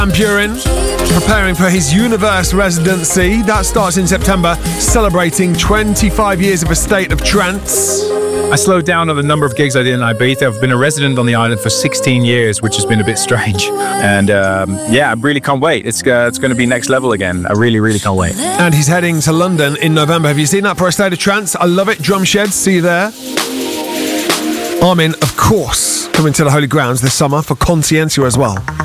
Van Buren, preparing for his Universe residency. That starts in September, celebrating 25 years of a state of trance. I slowed down on the number of gigs I did in Ibiza. I've been a resident on the island for 16 years, which has been a bit strange. And I really can't wait. It's going to be next level again. I really, really can't wait. And he's heading to London in November. Have you seen that for a state of trance? I love it. Drumshed, see you there. Armin, of course, coming to the Holy Grounds this summer for Conscientia as well.